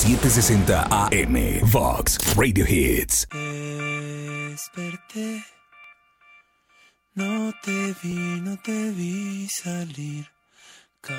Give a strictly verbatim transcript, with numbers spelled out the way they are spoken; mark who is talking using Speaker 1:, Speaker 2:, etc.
Speaker 1: setecientos sesenta A M. Vox Radio Hits.
Speaker 2: Desperté. No te vi, no te vi salir.